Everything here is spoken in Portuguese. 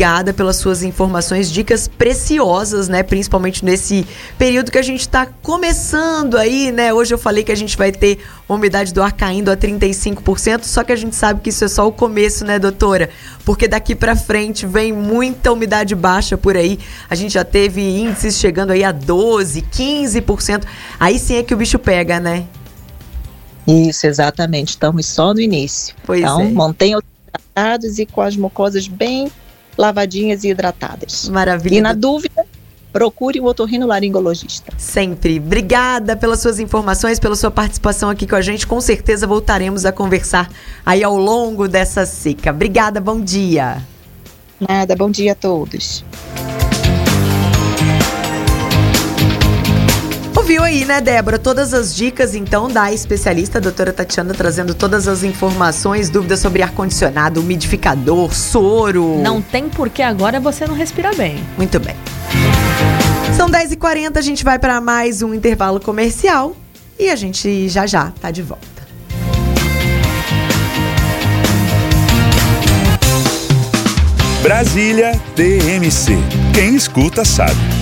obrigada pelas suas informações, dicas preciosas, né? Principalmente nesse período que a gente está começando aí, né? Hoje eu falei que a gente vai ter a umidade do ar caindo a 35%, só que a gente sabe que isso é só o começo, né, doutora? Porque daqui para frente vem muita umidade baixa por aí. A gente já teve índices chegando aí a 12%, 15%. Aí sim é que o bicho pega, né? Isso, exatamente. Estamos só no início. Pois então, é. mantenham hidratados e com as mucosas bem lavadinhas e hidratadas. Maravilha. E na dúvida, procure um otorrinolaringologista. Sempre. Obrigada pelas suas informações, pela sua participação aqui com a gente. Com certeza voltaremos a conversar aí ao longo dessa seca. Obrigada, bom dia. Nada, bom dia a todos. Ouviu aí, né, Débora? Todas as dicas, então, da especialista, a doutora Tatiana, trazendo todas as informações, dúvidas sobre ar-condicionado, umidificador, soro. Não tem por que agora você não respirar bem. Muito bem. São 10h40, a gente vai para mais um intervalo comercial e a gente já tá de volta. Brasília TMC. Quem escuta sabe.